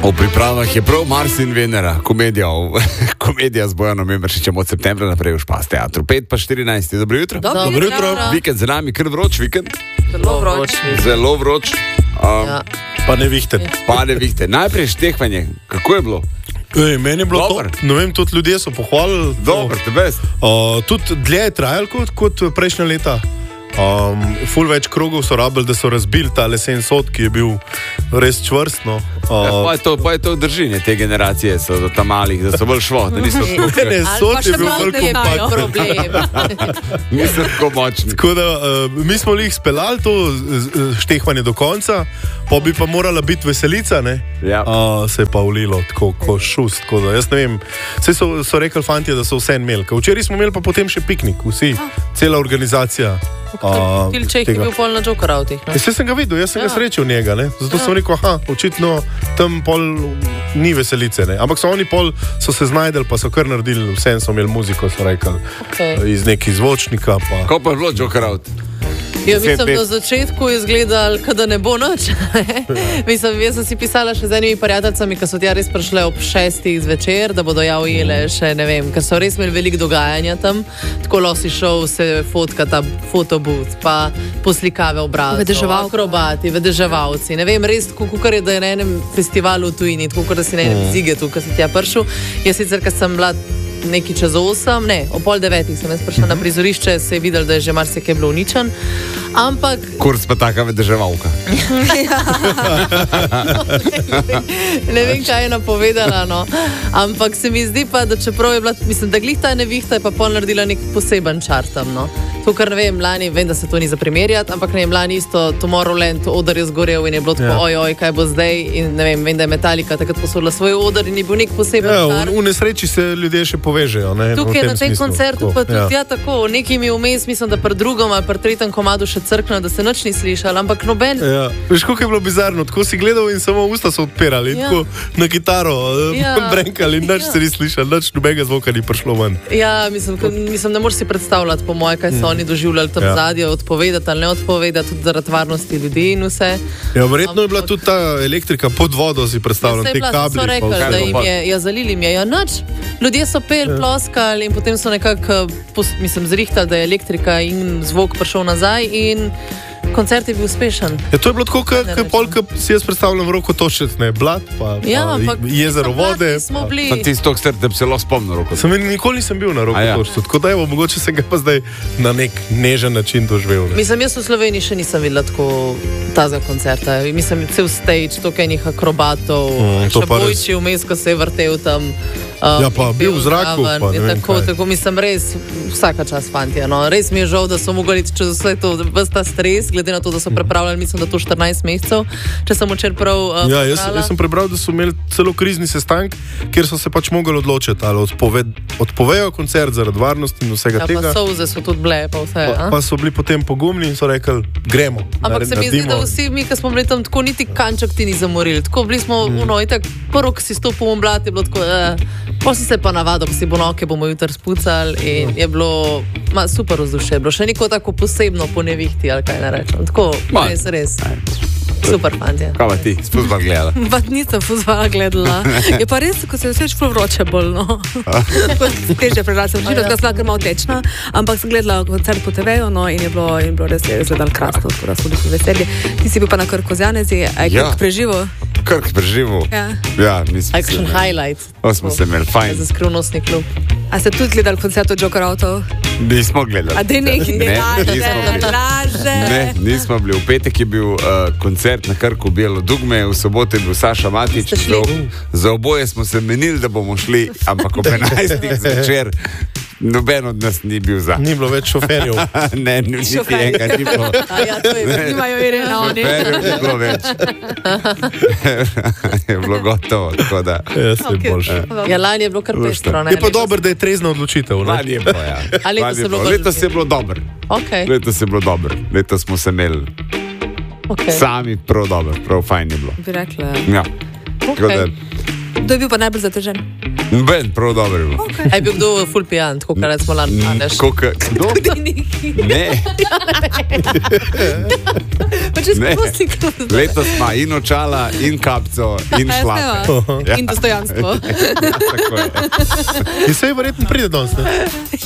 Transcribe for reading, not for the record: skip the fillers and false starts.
O pripravah je prav Mars in Venera, komedija z Bojanom Emeršičem od septembra naprej v Špas teatru. 5:14. Dobro jutro. Dobro jutro. Vikend za nami, kar vroč vikend. Zelo vroč. Pa ne vihte. Najprej štehvanje. Kako je bilo? Meni je bilo Dobar. to, ne vem, tudi ljudje so pohvalili. Dobro, the best. Tudi dlje je trajalo kot prejšnja leta. Ful več krogov so rabili, da so razbili ta lesen sod, ki je bil res čvrst. No. Pa je to držinje te generacije, so do tam malih, da so bolj šlo, da niso tako Ne, sod je bil bolj kompakt. Niso tako močni. Tako da, mi smo jih speljali to štehvanje do konca, pa bi pa morala biti veselica, ne? Ja. Se je pa ulilo tako ko šust. Tako da, jaz ne vem, vse so rekli fantje, da so vse imeli. Včeraj smo imeli pa potem še piknik, vsi, cela organizacija. Tilček je bil pol na Jokerovtih. Jaz sem ga videl, jaz sem ga srečal njega, ne? Zato sem rekel, očitno tam pol ni veselice, ne? Ampak so se znajdeli, pa so kar naredili, vsem so imeli muziko, so rekli, iz nekih zvočnika. Pa. Kako pa je bilo Jokerovt? Ja, mislim, na začetku je izgledal, da ne bo noč. Mislim, jaz sem si pisala še z enimi prijateljicami, ki so tja res prišle ob 6 zvečer, da bodo ujele še, ne vem, ker so res imeli veliko dogajanja tam. Tako losi šov se fotka ta fotobooth, pa poslikave obrazov, akrobati, vedeževalci. Ne vem, res, kukor je, da je na enem festivalu v tujini, kukor da si na enem zigetu, ko si tja prišel. Jaz sicer, ker sem bila nekaj čez 8, ne, o 8:30 sem jaz prišla na prizorišče, se je videl, da je že marsikaj bilo uničen, ampak... Kurs pa taka vedeževalka. Ne vem, kaj je napovedala, no. Ampak se mi zdi pa, da čeprav je bila, mislim, da glih ta nevihta je pa pol naredila nek poseben čar tam, no. To, kar ne vem, lani, vem, da se to ni za primerjati, ampak ne vem, lani isto Tomorrowland, oder je zgorel in je bilo tako, ojoj, kaj bo zdaj, in ne vem, da je Metallica takrat posodila svoj oder in je bil nek poseben čar. V nesreči se ljudje še povežejo, ne? Tukaj na tem koncertu pa tudi, tako, nekaj mi vmes, mislim, da pri drugom ali pri tretjem komadu še crkno, da se nič ni slišal, ampak noben... Veš, koliko je bilo bizarno, tako si gledal in samo usta so odpirali, tako na kitaro, brenkali in nič se ni slišal, nič nobenega zvoka ni prišlo ven. Ja, mislim, ne moreš si predstavljati, po moje, kaj so oni doživljali tam zadnje, odpovedati ali ne odpovedati, tudi zaradi varnosti ljudi in vse. Ja, verjetno je bila tudi ta elektrika pod vodo, si predstavljam, te kabli. So rekli, da jim je, zalili jim je, nič. Ljudje so ploskali in potem so nekako, zrihtali, da je elektrika in zvok prišel nazaj in koncert je bil uspešen. Ja, to je bilo tako, kot si jaz predstavljam Rokotošec, ne, Blad, pa jezero vode. Smo bili... Sem ti stok srd, da bi se lahko spomnil Rokotošec. Nikoli nisem bil na Rokotošcu, tako da evo, mogoče sem ga pa zdaj na nek nežen način doživel. Mislim, jaz v Sloveniji še nisem videla tako tazga koncerta. Mislim, cel stage, toliko enih akrobatov, še Bojči vmes, ko se je vrtel tam. Ja, pa bil v zraku, pa ne vem kaj. Tako, mislim, res vsaka čas fantje, no. Res mi je žal, da so mogli čez vse to, ves ta stres, glede na to, da so prepravljali, mislim, da to 14 mesecev, če sem včeraj prav Ja, jaz sem prebral, da so imeli celo krizni sestank, kjer so se pač mogli odločiti, ali odpovejo koncert zaradi varnosti in vsega tega. Ja, pa solze so tudi bile, pa vse. Pa so bili potem pogumni in so rekli, gremo. Ampak se mi zdi, da vsi mi, ki smo bili tam, tako niti kanček ti ni zamorili. Tako bili smo, itak, prvo, ki si stopil v blat, je bilo tako, pa si se pa navadil, ko si bo noke, bomo jutri spucali in je bilo super vzdušje. Bilo še neko tako posebno po nevihti, ali kaj ne rečem. Tako, res. Super fantje. Kaj pa ti, fuzbal gledala? Pa nisem fuzbala gledala. Je pa res, ko se je vseč ful vroče bolj, no. Težje prerasem, da sem lahko malo tečna, ampak sem gledala koncert po TV-ju, no, in je bilo res gledal krasno, tako da smo bili veselji. Ti si bil pa na Krku z Janezi, a je Krk preživel? Krk preživel. Ja, nisem. Action highlights. Smo se imeli fajn. Za skrivnostni klub. A ste tudi gledali koncert od Jokerovtov? Nismo gledali. A dej nekaj, Ne, nismo bili. V petek je bil koncert na Krku Bijelo Dugme, v soboto je bil Saša Matič. Za oboje smo se menili, da bomo šli, ampak ob 11. zvečer noben od nas ni bil za. Ni bilo več šoferjev. Ne, niti enega ni bilo. Nimajo Irena oni. Šoferjev ni bilo več. Je bilo gotovo, tako da. Jaz sem boljši. Ja, lani je bilo kar pestro. Je pa dobro, da je trezna odločitev. Lani je bilo, ja. Letos je bilo dobro. Letos je bilo dobro. Letos smo se imeli sami prav dobro, prav fajn je bilo. Bi rekla. Ja. Kdo je bil pa najbolj zatežen? Ben, prav dobro je. Aj bil kdo ful pijan, tako kar smo lani naneš. Kdo? Ne. Pa če Ne. spusti Letos ima in očala, in kapco, in šlape. In dostojanstvo. Tako je. In se je verjetno pride danes.